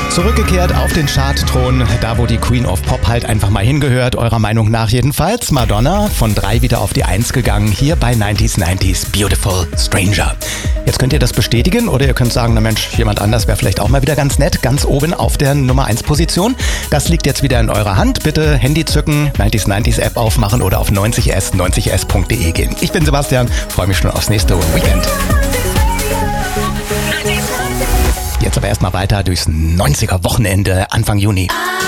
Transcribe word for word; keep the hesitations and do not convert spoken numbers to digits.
Zurückgekehrt auf den Chartthron, da wo die Queen of Pop halt einfach mal hingehört, eurer Meinung nach jedenfalls. Madonna von drei wieder auf die eins gegangen, hier bei neunziger neunzig Beautiful Stranger. Jetzt könnt ihr das bestätigen oder ihr könnt sagen, na Mensch, jemand anders wäre vielleicht auch mal wieder ganz nett, ganz oben auf der Nummer eins Position. Das liegt jetzt wieder in eurer Hand. Bitte Handy zücken, neunziger neunzig App aufmachen oder auf neunzig s neunzig s punkt de gehen. Ich bin Sebastian, freue mich schon aufs nächste Weekend. Jetzt aber erstmal weiter durchs neunziger Wochenende Anfang Juni.